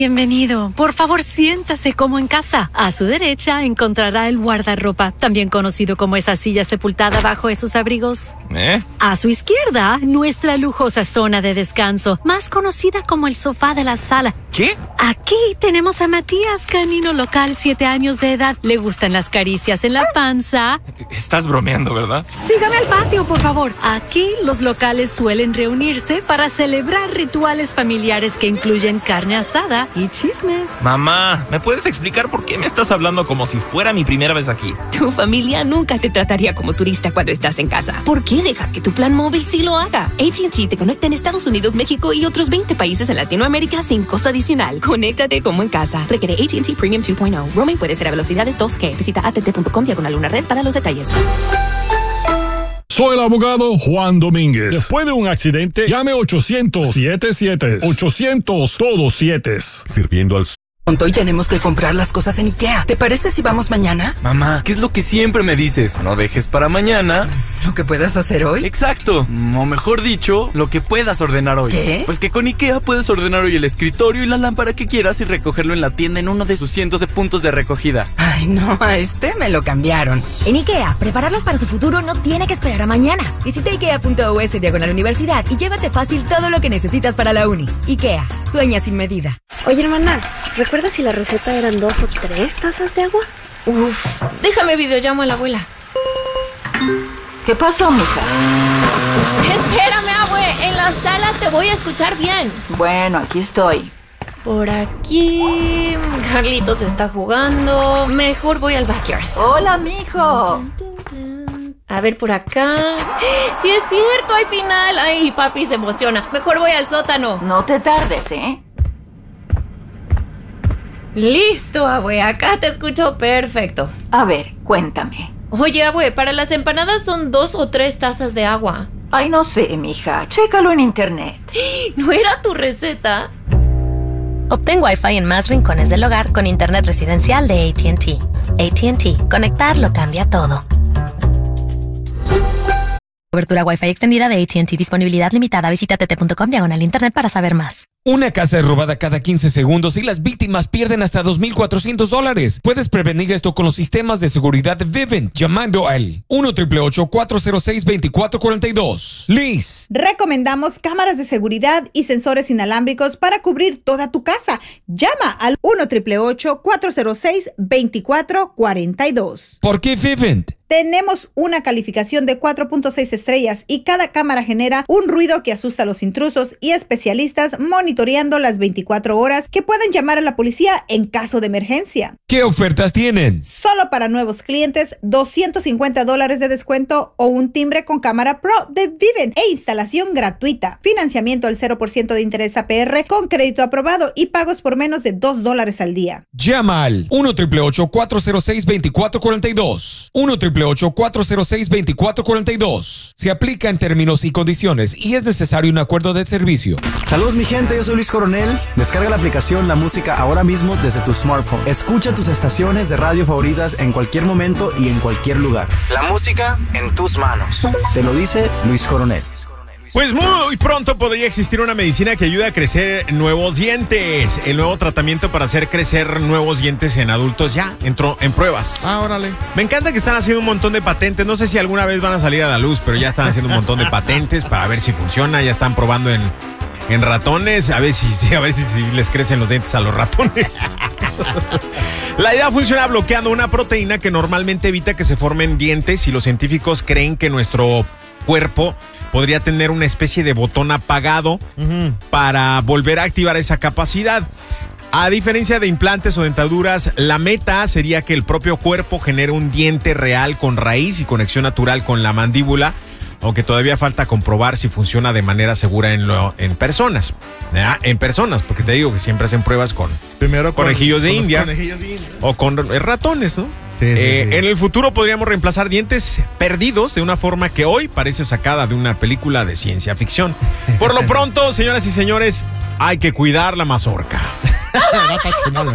Bienvenido. Por favor, siéntase como en casa. A su derecha encontrará el guardarropa, también conocido como esa silla sepultada bajo esos abrigos. A su izquierda, nuestra lujosa zona de descanso, más conocida como el sofá de la sala. ¿Qué? Aquí tenemos a Matías, canino local, 7 años de edad. Le gustan las caricias en la panza. Estás bromeando, ¿verdad? Sígame al patio, por favor. Aquí los locales suelen reunirse para celebrar rituales familiares que incluyen carne asada y chismes. Mamá, ¿me puedes explicar por qué me estás hablando como si fuera mi primera vez aquí? Tu familia nunca te trataría como turista cuando estás en casa. ¿Por qué dejas que tu plan móvil sí lo haga? AT&T te conecta en Estados Unidos, México y otros 20 países en Latinoamérica sin costo adicional. Conéctate como en casa. Requiere AT&T Premium 2.0. Roaming puede ser a velocidades 2G. Visita att.com/1red para los detalles. Soy el abogado Juan Domínguez. Después de un accidente, llame 800-77. 800, todos 7. Sirviendo al... Hoy tenemos que comprar las cosas en IKEA. ¿Te parece si vamos mañana? Mamá, ¿qué es lo que siempre me dices? No dejes para mañana ¿Lo que puedas hacer hoy? Exacto, o mejor dicho, lo que puedas ordenar hoy. ¿Qué? Pues que con IKEA puedes ordenar hoy el escritorio y la lámpara que quieras y recogerlo en la tienda en uno de sus cientos de puntos de recogida. Ay, no, a este me lo cambiaron. En IKEA, prepararlos para su futuro no tiene que esperar a mañana. Visita IKEA.us/universidad y llévate fácil todo lo que necesitas para la uni. IKEA, sueña sin medida. Oye, hermana, ¿recuerdas si la receta eran 2 o 3 tazas de agua? Uf, déjame videollamo a la abuela. ¿Qué pasó, mija? Espérame, abue, en la sala te voy a escuchar bien. Bueno, aquí estoy. Por aquí... Carlitos está jugando. Mejor voy al backyard. Hola, mijo. A ver, por acá... ¡Sí es cierto! ¡Hay final! ¡Ay, papi se emociona! Mejor voy al sótano. No te tardes, ¿eh? Listo, abue. Acá te escucho perfecto. A ver, cuéntame. Oye, abue, para las empanadas son 2 o 3 tazas de agua. Ay, no sé, mija. Chécalo en internet. ¿No era tu receta? Obtén Wi-Fi en más rincones del hogar con internet residencial de AT&T. AT&T. Conectar lo cambia todo. Cobertura Wi-Fi extendida de AT&T. Disponibilidad limitada. Visita tt.com/internet para saber más. Una casa es robada cada 15 segundos y las víctimas pierden hasta $2,400. Puedes prevenir esto con los sistemas de seguridad de Vivint llamando al 1-888-406-2442. Liz. Recomendamos cámaras de seguridad y sensores inalámbricos para cubrir toda tu casa. Llama al 1-888-406-2442. ¿Por qué Vivint? Tenemos una calificación de 4.6 estrellas y cada cámara genera un ruido que asusta a los intrusos y especialistas monitoreando las 24 horas que pueden llamar a la policía en caso de emergencia. ¿Qué ofertas tienen? Solo para nuevos clientes, $250 de descuento o un timbre con cámara Pro de Vivint e instalación gratuita. Financiamiento al 0% de interés APR con crédito aprobado y pagos por menos de $2 al día. Llama al 1-888-406-2442. 1-888-406-2442. Se aplica en términos y condiciones y es necesario un acuerdo de servicio. Saludos mi gente, yo soy Luis Coronel. Descarga la aplicación La Música ahora mismo desde tu smartphone. Escucha tus estaciones de radio favoritas en cualquier momento y en cualquier lugar. La música en tus manos. Te lo dice Luis Coronel. Pues muy pronto podría existir una medicina que ayuda a crecer nuevos dientes. El nuevo tratamiento para hacer crecer nuevos dientes en adultos ya entró en pruebas. Órale. Me encanta que están haciendo un montón de patentes. No sé si alguna vez van a salir a la luz, pero ya están haciendo un montón de patentes para ver si funciona. Ya están probando en ratones, a ver si les crecen los dientes a los ratones. La idea funciona bloqueando una proteína que normalmente evita que se formen dientes y los científicos creen que nuestro cuerpo podría tener una especie de botón apagado para volver a activar esa capacidad. A diferencia de implantes o dentaduras, la meta sería que el propio cuerpo genere un diente real con raíz y conexión natural con la mandíbula, aunque todavía falta comprobar si funciona de manera segura en personas. En personas, porque te digo que siempre hacen pruebas con conejillos de India o con ratones, ¿no? Sí. En el futuro podríamos reemplazar dientes perdidos de una forma que hoy parece sacada de una película de ciencia ficción. Por lo pronto, señoras y señores, hay que cuidar la mazorca.